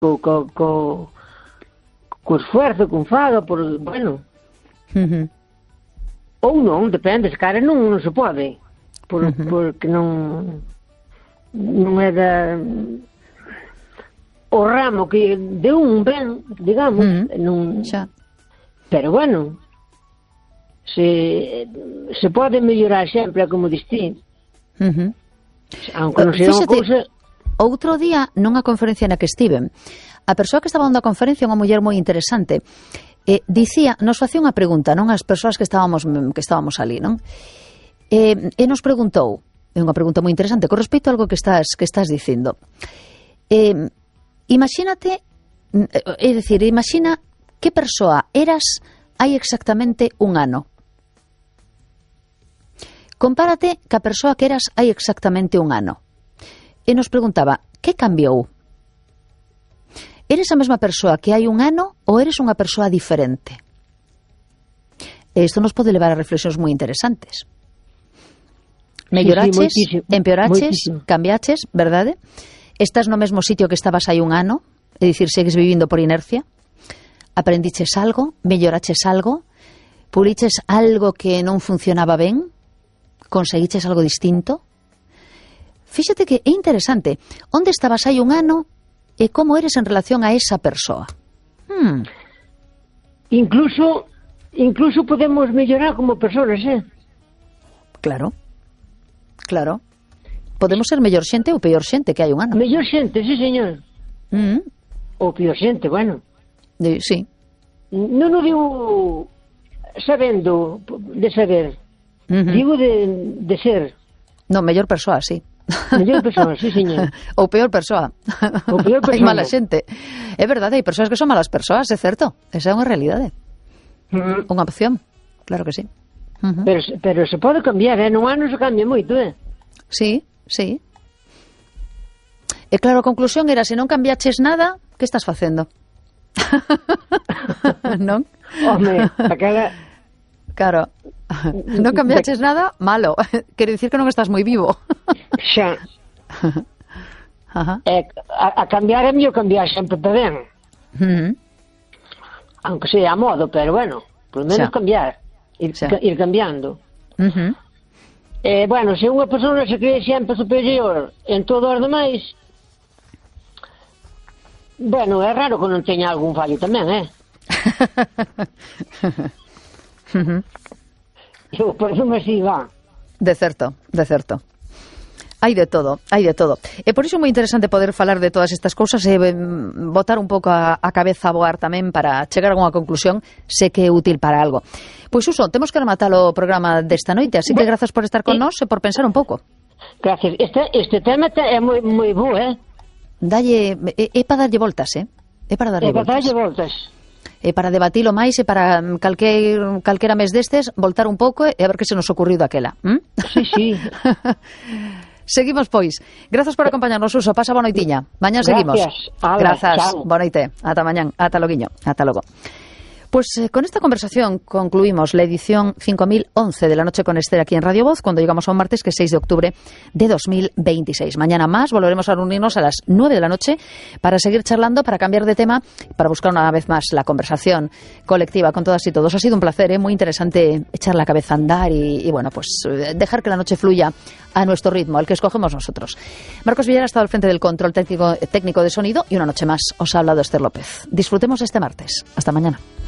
co esfuerzo, con faga, por, bueno. Ou non, depende, se cara non se pode, porque non é o ramo que de un ben, digamos, non. Pero bueno, se pode mellorar sempre, como distí. Aunque non sea unha cousa. Outro día, nunha conferencia na que estiven, a persoa que estaba dando a conferencia, unha muller moi interesante, dicía, nos facía unha pregunta, non, as persoas que estábamos ali, non? E nos preguntou, é unha pregunta moi interesante, con respecto a algo que estás dicindo. Imagínate, é dicir, imagina que persoa eras hai exactamente un ano. Compárate ca persoa que eras hai exactamente un ano. E nos preguntaba, que cambiou? Eres a mesma persoa que hai un ano ou eres unha persoa diferente? E isto nos pode levar a reflexións moi interesantes. Melloraches, empeoraches, cambiaches, verdade? Estás no mesmo sitio que estabas hai un ano, é dicir, segues vivindo por inercia? Aprendiches algo? Melloraches algo? Puliches algo que non funcionaba ben? Conseguiches algo distinto? Fíxate que é interesante. Onde estabas hai un ano e como eres en relación a esa persoa? Incluso podemos mellorar como persoas, Claro. Podemos ser mellor xente ou peor xente que hai un ano. Mellor xente, sí, señor. Ou peor xente, bueno. Sí. Non o digo sabendo, de saber. Digo de ser. Non, mellor persoa, sí. Mellor persoa, sí, señor. Ou peor persoa. Hai mala xente. É verdade, hai persoas que son malas persoas, é certo. Esa é unha realidade. Unha opción, claro que sí. Pero se pode cambiar, nun ano se cambia moito, Sí. E claro, a conclusión era, se non cambiaches nada, que estás facendo? Non? Home, aquela... Claro, non cambiaches nada, malo. Quere dicir que non estás moi vivo. Xa. A cambiar é mellor cambiar sempre para ben. Aunque sea a modo, pero bueno, por lo menos cambiar, ir cambiando. Bueno, se unha persona se cree sempre superior en todo os demais, bueno, é raro que non teña algún fallo tamén, Eu, por eso me así va. De certo. Hai de todo. E por iso é moi interesante poder falar de todas estas cousas e botar un pouco a cabeza a voar tamén para chegar a unha conclusión, sé que é útil para algo. Pois Suso, temos que rematar o programa desta noite, así que grazas por estar con nós e por pensar un pouco. Gracias. Este tema é moi bo, Dalle, é para darlle voltas, É para darlle voltas. E para debatilo máis e para calquera mes destes voltar un pouco e a ver que se nos ocurriu daquela. Sí. Seguimos, pois. Grazas por acompañarnos, Suso. Pasa boa noitiña. Mañán seguimos. Grazas. Boa noite. Ata mañán. Ata loguiño. Ata logo. Pues con esta conversación concluimos la edición 5011 de La Noche con Esther aquí en Radio Voz, cuando llegamos a un martes que es 6 de octubre de 2026. Mañana más volveremos a reunirnos a las 9 de la noche para seguir charlando, para cambiar de tema, para buscar una vez más la conversación colectiva con todas y todos. Ha sido un placer, muy interesante echar la cabeza a andar y bueno, pues dejar que la noche fluya a nuestro ritmo, al que escogemos nosotros. Marcos Villar ha estado al frente del control técnico de sonido y una noche más os ha hablado Esther López. Disfrutemos este martes. Hasta mañana.